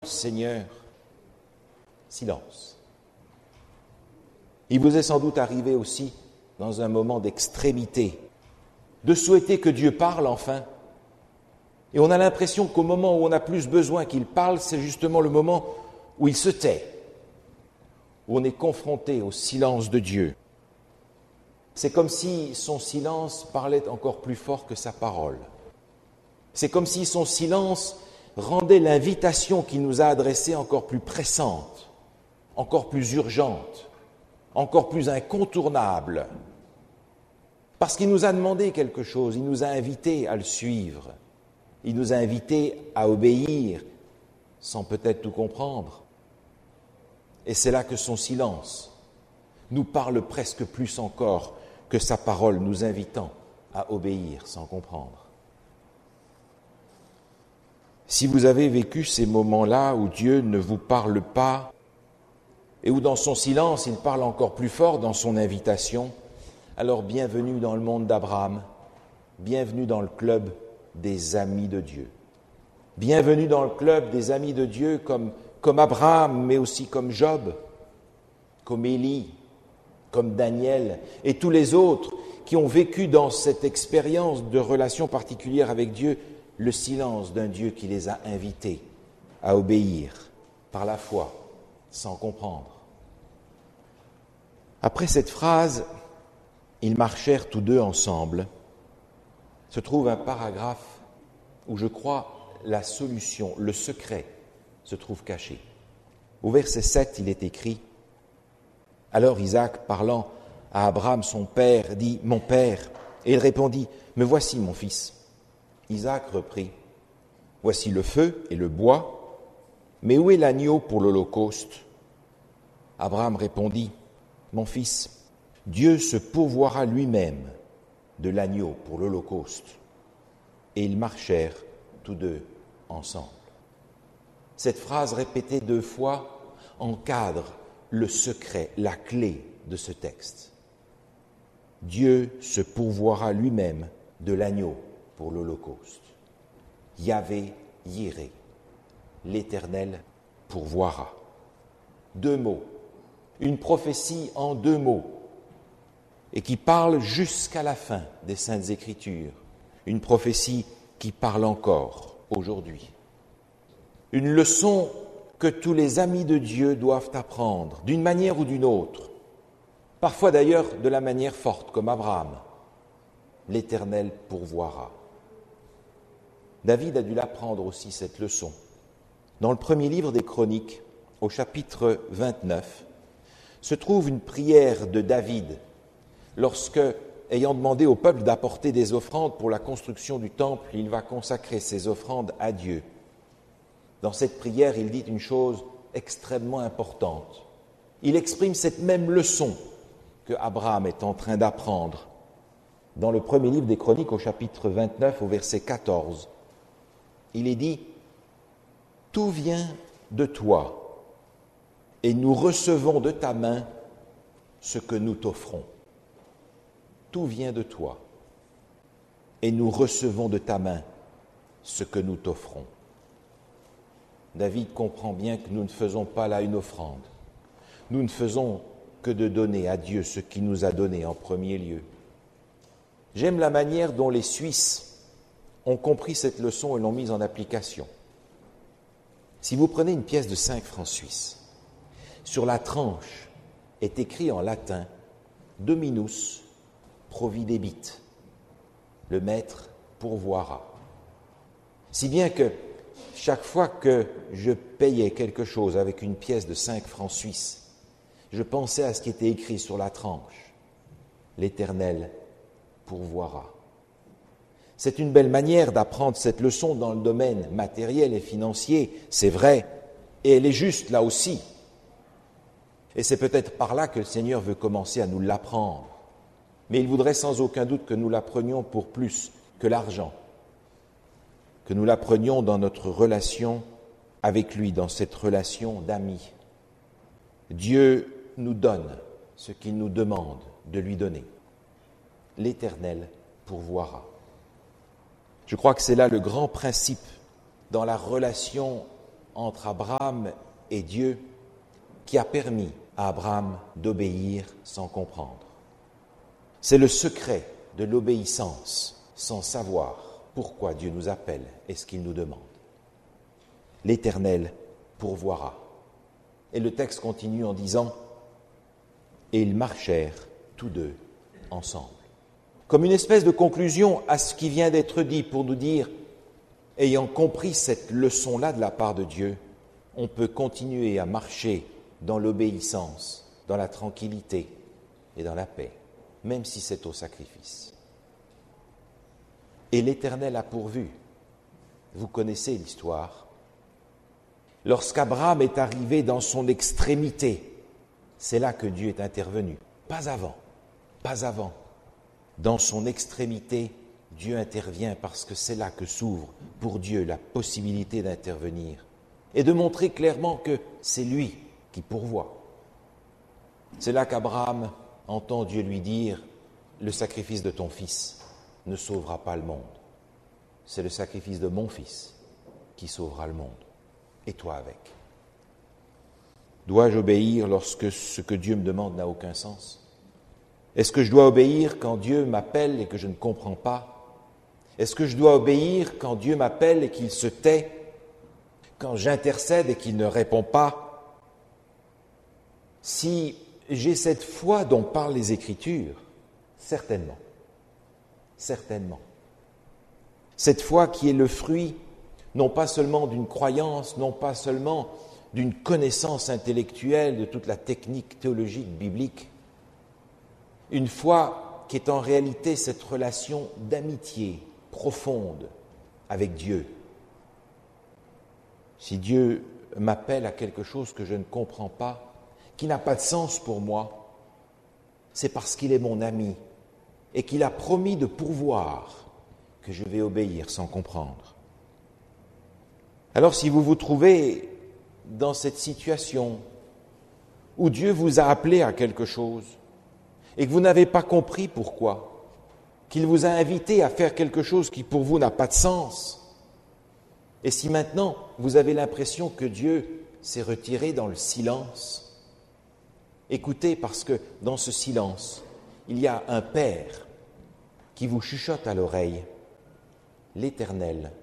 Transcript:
Seigneur, silence. Il vous est sans doute arrivé aussi, dans un moment d'extrémité, de souhaiter que Dieu parle enfin. Et on a l'impression qu'au moment où on a plus besoin qu'il parle, c'est justement le moment où il se tait, où on est confronté au silence de Dieu. C'est comme si son silence parlait encore plus fort que sa parole. C'est comme si son silence rendait l'invitation qu'il nous a adressée encore plus pressante, encore plus urgente, encore plus incontournable. Parce qu'il nous a demandé quelque chose, il nous a invités à le suivre, il nous a invités à obéir, sans peut-être tout comprendre. Et c'est là que son silence nous parle presque plus encore que sa parole nous invitant à obéir sans comprendre. Si vous avez vécu ces moments-là où Dieu ne vous parle pas et où dans son silence il parle encore plus fort dans son invitation, alors bienvenue dans le monde d'Abraham, bienvenue dans le club des amis de Dieu. Bienvenue dans le club des amis de Dieu comme Abraham, mais aussi comme Job, comme Élie, comme Daniel et tous les autres qui ont vécu dans cette expérience de relation particulière avec Dieu, le silence d'un Dieu qui les a invités à obéir par la foi, sans comprendre. Après cette phrase, ils marchèrent tous deux ensemble, se trouve un paragraphe où je crois la solution, le secret se trouve caché. Au verset 7, il est écrit « Alors Isaac, parlant à Abraham son père, dit « Mon père » et il répondit « Me voici mon fils ». Isaac reprit « Voici le feu et le bois, mais où est l'agneau pour l'holocauste » Abraham répondit « Mon fils, Dieu se pourvoira lui-même de l'agneau pour l'holocauste. » Et ils marchèrent tous deux ensemble. Cette phrase répétée 2 fois encadre le secret, la clé de ce texte. Dieu se pourvoira lui-même de l'agneau pour l'holocauste. Yahvé Yireh, l'Éternel pourvoira. 2 mots, une prophétie en 2 mots, et qui parle jusqu'à la fin des Saintes Écritures. Une prophétie qui parle encore aujourd'hui. Une leçon que tous les amis de Dieu doivent apprendre, d'une manière ou d'une autre. Parfois d'ailleurs de la manière forte, comme Abraham. L'Éternel pourvoira. David a dû l'apprendre aussi, cette leçon. Dans le premier livre des Chroniques, au chapitre 29, se trouve une prière de David, lorsque, ayant demandé au peuple d'apporter des offrandes pour la construction du temple, il va consacrer ces offrandes à Dieu. Dans cette prière, il dit une chose extrêmement importante. Il exprime cette même leçon que Abraham est en train d'apprendre. Dans le premier livre des Chroniques, au chapitre 29, au verset 14, il est dit « Tout vient de toi, et nous recevons de ta main ce que nous t'offrons. » Tout vient de toi, et nous recevons de ta main ce que nous t'offrons. David comprend bien que nous ne faisons pas là une offrande. Nous ne faisons que de donner à Dieu ce qu'il nous a donné en premier lieu. J'aime la manière dont les Suisses ont compris cette leçon et l'ont mise en application. Si vous prenez une pièce de 5 francs suisses, sur la tranche est écrit en latin « Dominus providebit », le maître pourvoira. Si bien que chaque fois que je payais quelque chose avec une pièce de 5 francs suisses, je pensais à ce qui était écrit sur la tranche. L'Éternel pourvoira. C'est une belle manière d'apprendre cette leçon dans le domaine matériel et financier, c'est vrai, et elle est juste là aussi. Et c'est peut-être par là que le Seigneur veut commencer à nous l'apprendre. Mais il voudrait sans aucun doute que nous l'apprenions pour plus que l'argent, que nous l'apprenions dans notre relation avec lui, dans cette relation d'amis. Dieu nous donne ce qu'il nous demande de lui donner. L'Éternel pourvoira. Je crois que c'est là le grand principe dans la relation entre Abraham et Dieu qui a permis à Abraham d'obéir sans comprendre. C'est le secret de l'obéissance sans savoir pourquoi Dieu nous appelle et ce qu'il nous demande. L'Éternel pourvoira. Et le texte continue en disant « Et ils marchèrent tous deux ensemble ». Comme une espèce de conclusion à ce qui vient d'être dit pour nous dire, ayant compris cette leçon-là de la part de Dieu, on peut continuer à marcher dans l'obéissance, dans la tranquillité et dans la paix, même si c'est au sacrifice. Et l'Éternel a pourvu. Vous connaissez l'histoire. Lorsqu'Abraham est arrivé dans son extrémité, c'est là que Dieu est intervenu. Pas avant, pas avant. Dans son extrémité, Dieu intervient parce que c'est là que s'ouvre pour Dieu la possibilité d'intervenir et de montrer clairement que c'est lui qui pourvoit. C'est là qu'Abraham entend Dieu lui dire « Le sacrifice de ton fils ne sauvera pas le monde. C'est le sacrifice de mon fils qui sauvera le monde. Et toi avec. » Dois-je obéir lorsque ce que Dieu me demande n'a aucun sens ? Est-ce que je dois obéir quand Dieu m'appelle et que je ne comprends pas ? Est-ce que je dois obéir quand Dieu m'appelle et qu'il se tait ? Quand j'intercède et qu'il ne répond pas ? Si j'ai cette foi dont parlent les Écritures, certainement. Certainement. Cette foi qui est le fruit non pas seulement d'une croyance, non pas seulement d'une connaissance intellectuelle de toute la technique théologique biblique, une foi qui est en réalité cette relation d'amitié profonde avec Dieu. Si Dieu m'appelle à quelque chose que je ne comprends pas, qui n'a pas de sens pour moi, c'est parce qu'il est mon ami et qu'il a promis de pourvoir que je vais obéir sans comprendre. Alors si vous vous trouvez dans cette situation où Dieu vous a appelé à quelque chose et que vous n'avez pas compris pourquoi, qu'il vous a invité à faire quelque chose qui pour vous n'a pas de sens, et si maintenant vous avez l'impression que Dieu s'est retiré dans le silence, écoutez, parce que dans ce silence, il y a un Père qui vous chuchote à l'oreille, l'Éternel